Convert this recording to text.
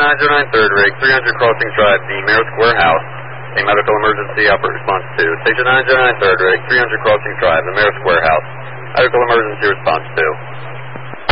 909 third rig, 300 Crossings Drive, the Mayor Square House. A medical emergency, upper response 2. Station 909 third rig, 300 Crossings Drive, the Mayor